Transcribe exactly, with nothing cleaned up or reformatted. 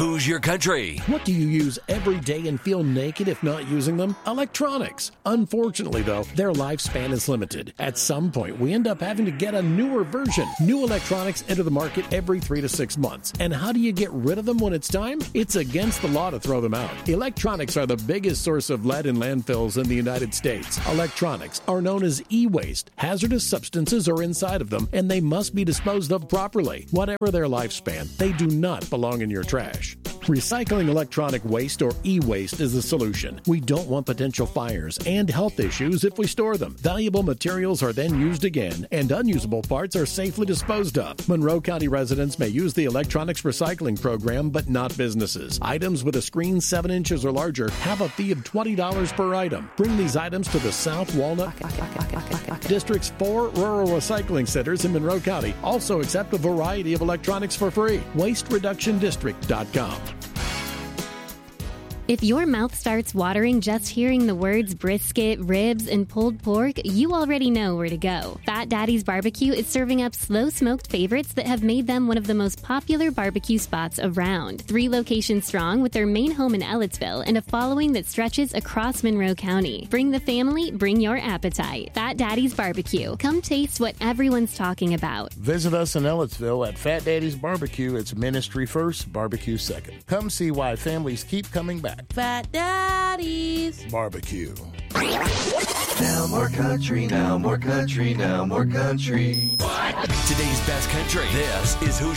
Who's Your Country? What do you use every day and feel naked if not using them? Electronics. Unfortunately, though, their lifespan is limited. At some point, we end up having to get a newer version. New electronics enter the market every three to six months. And how do you get rid of them when it's time? It's against the law to throw them out. Electronics are the biggest source of lead in landfills in the United States. Electronics are known as e-waste. Hazardous substances are inside of them, and they must be disposed of properly. Whatever their lifespan, they do not belong in your trash. Recycling electronic waste or e-waste is the solution. We don't want potential fires and health issues if we store them. Valuable materials are then used again, and unusable parts are safely disposed of. Monroe County residents may use the electronics recycling program, but not businesses. Items with a screen seven inches or larger have a fee of twenty dollars per item. Bring these items to the South Walnut District's four rural recycling centers in Monroe County. Also accept a variety of electronics for free. waste reduction district dot com. If your mouth starts watering just hearing the words brisket, ribs, and pulled pork, you already know where to go. Fat Daddy's Barbecue is serving up slow-smoked favorites that have made them one of the most popular barbecue spots around. Three locations strong with their main home in Ellettsville and a following that stretches across Monroe County. Bring the family, bring your appetite. Fat Daddy's Barbecue. Come taste what everyone's talking about. Visit us in Ellettsville at Fat Daddy's Barbecue. It's ministry first, barbecue second. Come see why families keep coming back. Fat Daddy's Barbecue. Now more country, now more country, now more country. Today's best country. This is Who's